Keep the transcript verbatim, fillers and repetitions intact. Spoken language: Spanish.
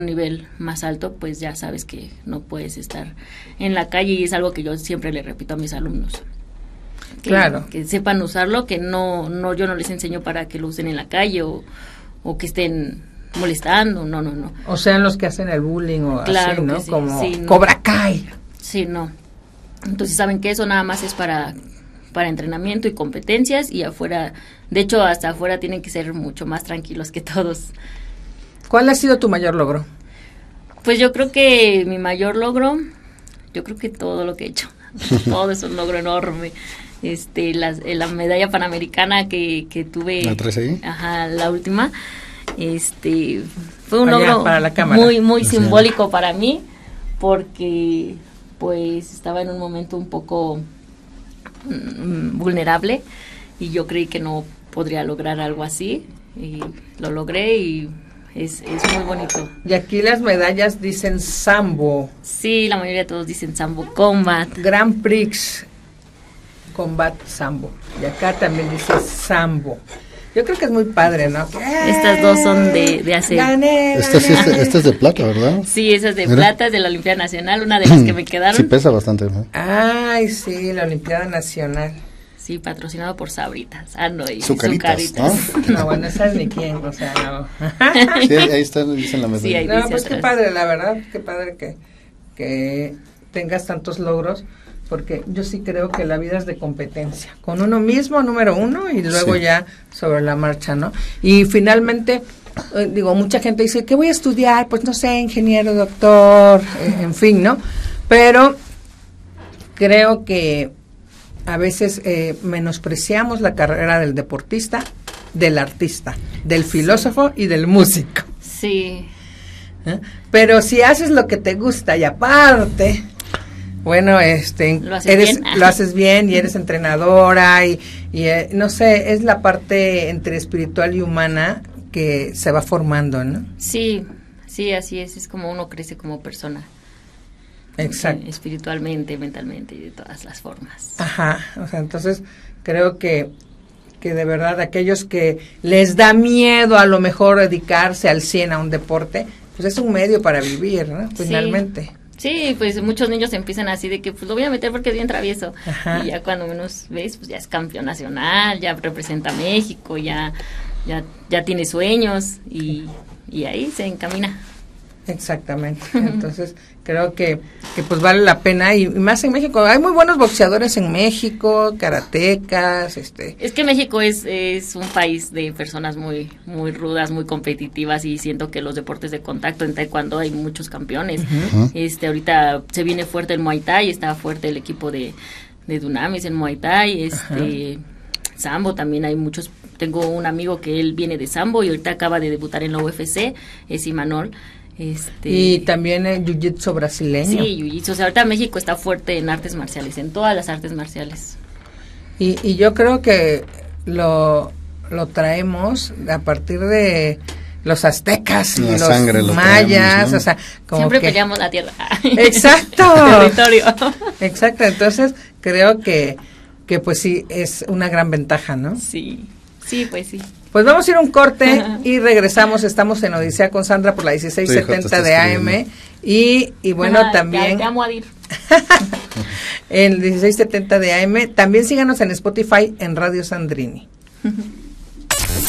nivel más alto, pues ya sabes que no puedes estar en la calle, y es algo que yo siempre le repito a mis alumnos. Que, claro. Que sepan usarlo, que no, no, yo no les enseño para que lo usen en la calle o, o que estén molestando, no, no, no. O sean los que hacen el bullying o claro así, ¿no? Sí, como sí, no. Cobra Kai. Sí, no. Entonces saben que eso nada más es para, para entrenamiento y competencias, y afuera, de hecho hasta afuera tienen que ser mucho más tranquilos que todos. ¿Cuál ha sido tu mayor logro? Pues yo creo que mi mayor logro, yo creo que todo lo que he hecho, todo es un logro enorme. Este, la, la medalla panamericana que, que tuve, ¿La traes ahí? Ajá, la última, este, fue un Allá, logro para la cámara. muy, muy Sí. simbólico para mí, porque pues estaba en un momento un poco mm, vulnerable, y yo creí que no podría lograr algo así, y lo logré, y es, es muy bonito. Y aquí las medallas dicen Sambo, Sí, la mayoría de todos dicen Sambo Combat. Grand Prix Combat Sambo. Y acá también dice Sambo. Yo creo que es muy padre, ¿no? Estas dos son de, de hace... Gané, Esta, sí, gané. esta, esta es de plata, ¿verdad? Sí, esas de Mira. plata, es de la Olimpiada Nacional, una de las que me quedaron. Sí, pesa bastante, ¿no? Ay, sí, la Olimpiada Nacional. Sí, patrocinado por Sabritas. Ah, no, y Zucaritas, Zucaritas. No, bueno, sabes ni quién, o sea, no. Sí, ahí está, dice en la medalla. Sí, ahí No, dice pues qué atrás. padre, la verdad, qué padre que, que tengas tantos logros, porque yo sí creo que la vida es de competencia, con uno mismo, número uno, y luego Sí. ya sobre la marcha, ¿no? Y finalmente, eh, digo, mucha gente dice, ¿qué voy a estudiar? Pues no sé, ingeniero, doctor, eh, en fin, ¿no? Pero creo que a veces eh, menospreciamos la carrera del deportista, del artista, del filósofo y del músico. Sí, ¿eh? Pero si haces lo que te gusta y aparte, bueno, este, Lo haces eres, bien. lo haces bien y eres entrenadora y, y eh, no sé, es la parte entre espiritual y humana que se va formando, ¿no? sí, sí, así es, es como uno crece como persona. Exacto. Eh, espiritualmente, mentalmente y de todas las formas. Ajá, o sea, entonces creo que que de verdad aquellos que les da miedo a lo mejor dedicarse al cien a un deporte, pues es un medio para vivir, ¿no? Sí. Finalmente. Sí, pues muchos niños empiezan así de que pues lo voy a meter porque es bien travieso. Ajá. Y ya cuando menos ves, pues ya es campeón nacional, ya representa a México, ya ya ya tiene sueños y, y ahí se encamina. Exactamente. Entonces, creo que, que pues vale la pena y, y más en México. Hay muy buenos boxeadores en México, karatecas, este. Es que México es, es un país de personas muy muy rudas, muy competitivas, y siento que los deportes de contacto en taekwondo hay muchos campeones. Ujú. Este ahorita se viene fuerte el Muay Thai, está fuerte el equipo de, de Dunamis en Muay Thai, este Sambo también hay muchos. Tengo un amigo que él viene de Sambo y ahorita acaba de debutar en la U F C, es Imanol. Este, Y también el jiu-jitsu brasileño. sí, jiu-jitsu. O sea, ahorita México está fuerte en artes marciales, en todas las artes marciales. Y, y yo creo que lo, lo traemos a partir de los aztecas y La los sangre lo mayas, traemos, ¿no? o sea, como Siempre que, peleamos la tierra. Exacto. Territorio. Exacto, entonces creo que, que pues sí, es una gran ventaja, ¿no? Sí, sí, pues sí. Pues vamos a ir a un corte y regresamos. Estamos en Odisea con Sandra por la dieciséis setenta de A M y, y bueno, Ajá, también Ya, te amo, Adir. en dieciséis setenta de A M. También síganos en Spotify en Radio Sandrini.